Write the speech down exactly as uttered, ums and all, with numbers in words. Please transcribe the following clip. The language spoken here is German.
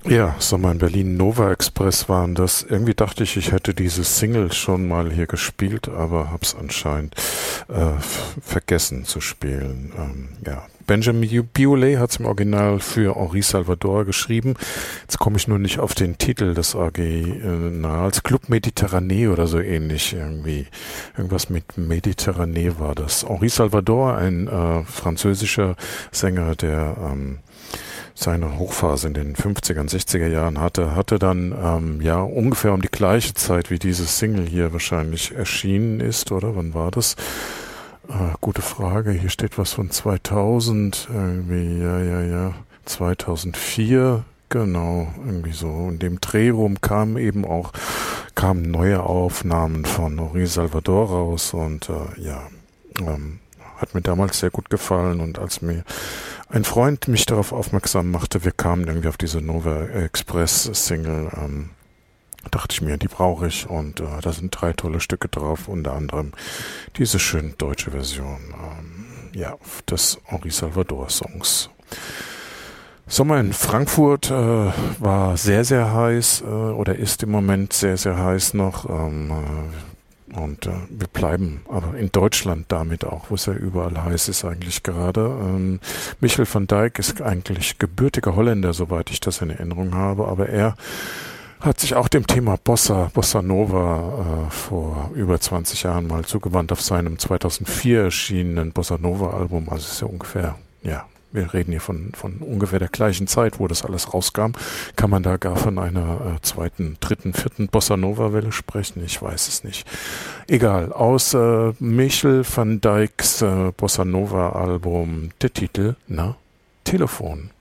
Ja, Sommer in Berlin, Nova Express waren das. Irgendwie dachte ich, ich hätte diese Single schon mal hier gespielt, aber hab's anscheinend äh, f- vergessen zu spielen. Ähm, ja. Benjamin Biolay hat es im Original für Henri Salvador geschrieben. Jetzt komme ich nur nicht auf den Titel des Originals. Club Méditerranée oder so ähnlich irgendwie. Irgendwas mit Méditerranée war das. Henri Salvador, ein äh, französischer Sänger, der ähm, seine Hochphase in den fünfziger, sechziger Jahren hatte, hatte dann ähm, ja ungefähr um die gleiche Zeit wie dieses Single hier wahrscheinlich erschienen ist, oder? Wann war das? Äh, gute Frage. Hier steht was von zweitausend, irgendwie, ja, ja, ja, zweitausendvier, genau, irgendwie so. In dem Dreh rum kamen eben auch, kamen neue Aufnahmen von Henri Salvador raus und äh, ja, ähm, hat mir damals sehr gut gefallen und als mir ein Freund mich darauf aufmerksam machte, wir kamen irgendwie auf diese Nova Express Single, ähm, dachte ich mir, die brauche ich und äh, da sind drei tolle Stücke drauf, unter anderem diese schöne deutsche Version ähm, ja, des Henri Salvador Songs. Sommer in Frankfurt äh, war sehr, sehr heiß äh, oder ist im Moment sehr, sehr heiß noch. Ähm, äh, und äh, wir bleiben aber in Deutschland damit auch, wo es ja überall heiß ist eigentlich gerade. Ähm, Michel van Dijk ist eigentlich gebürtiger Holländer, soweit ich das in Erinnerung habe, aber er hat sich auch dem Thema Bossa, Bossa Nova äh, vor über zwanzig Jahren mal zugewandt auf seinem zweitausendvier erschienenen Bossa Nova Album. Also es ist ja ungefähr, ja, wir reden hier von, von ungefähr der gleichen Zeit, wo das alles rauskam. Kann man da gar von einer äh, zweiten, dritten, vierten Bossa Nova Welle sprechen? Ich weiß es nicht. Egal, aus äh, Michel van Dijks äh, Bossa Nova Album der Titel, na, Telefon.